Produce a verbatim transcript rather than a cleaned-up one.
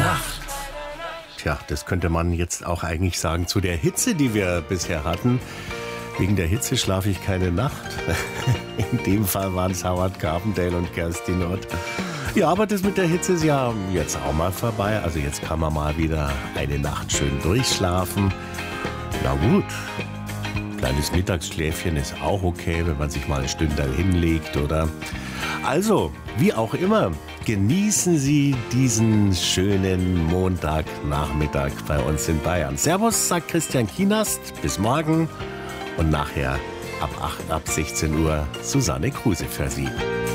Nacht. Tja, das könnte man jetzt auch eigentlich sagen zu der Hitze, die wir bisher hatten. Wegen der Hitze schlafe ich keine Nacht. In dem Fall waren es Howard Carpendale und Kerstin Ott. Ja, aber das mit der Hitze ist ja jetzt auch mal vorbei. Also jetzt kann man mal wieder eine Nacht schön durchschlafen. Na gut, kleines Mittagsschläfchen ist auch okay, wenn man sich mal ein Stündchen hinlegt, oder? Also, wie auch immer, genießen Sie diesen schönen Montagnachmittag bei uns in Bayern. Servus, sagt Christian Kienast. Bis morgen und nachher ab acht, ab sechzehn Uhr Susanne Kruse für Sie.